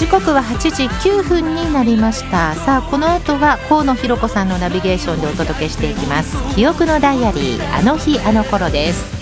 時刻は8時9分になりました。さあこの後は河野弘子さんのナビゲーションでお届けしていきます。記憶のダイアリー、あの日あの頃です。